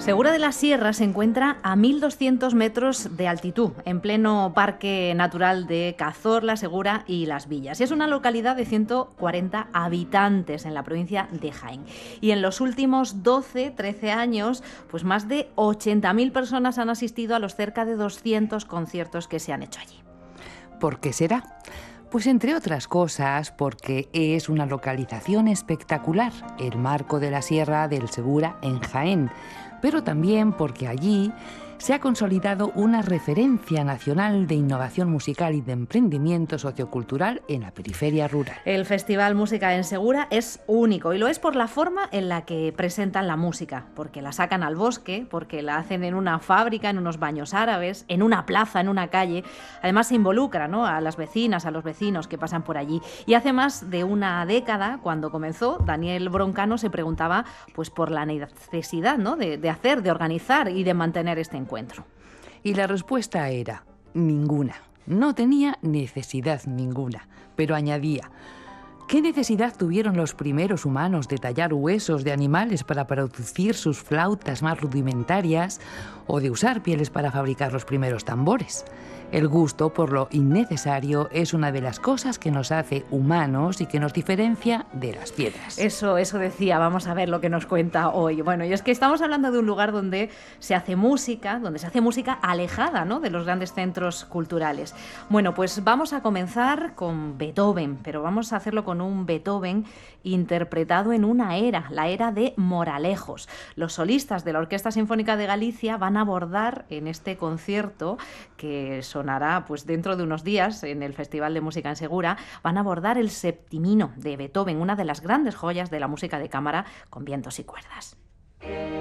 Segura de la Sierra se encuentra a 1.200 metros de altitud, en pleno Parque Natural de Cazorla, Segura y Las Villas. Y es una localidad de 140 habitantes en la provincia de Jaén. Y en los últimos 13 años, pues más de 80.000 personas han asistido a los cerca de 200 conciertos que se han hecho allí. ¿Por qué será? Pues entre otras cosas porque es una localización espectacular, el Marco de la Sierra del Segura en Jaén, pero también porque allí se ha consolidado una referencia nacional de innovación musical y de emprendimiento sociocultural en la periferia rural. El Festival Música en Segura es único y lo es por la forma en la que presentan la música, porque la sacan al bosque, porque la hacen en una fábrica, en unos baños árabes, en una plaza, en una calle. Además se involucra, ¿no?, a las vecinas, a los vecinos que pasan por allí. Y hace más de una década, cuando comenzó, Daniel Broncano se preguntaba pues por la necesidad, ¿no?, de organizar y de mantener este encuentro. Y la respuesta era ninguna. No tenía necesidad ninguna, pero añadía: ¿qué necesidad tuvieron los primeros humanos de tallar huesos de animales para producir sus flautas más rudimentarias o de usar pieles para fabricar los primeros tambores? El gusto por lo innecesario es una de las cosas que nos hace humanos y que nos diferencia de las piedras. Eso decía, vamos a ver lo que nos cuenta hoy. Bueno, y es que estamos hablando de un lugar donde se hace música alejada, ¿no?, de los grandes centros culturales. Bueno, pues vamos a comenzar con Beethoven, pero vamos a hacerlo con un Beethoven interpretado en una era, la era de Moralejos. Los solistas de la Orquesta Sinfónica de Galicia van a abordar en este concierto, que sonará pues dentro de unos días en el Festival de Música en Segura, van a abordar el Septimino de Beethoven, una de las grandes joyas de la música de cámara con vientos y cuerdas.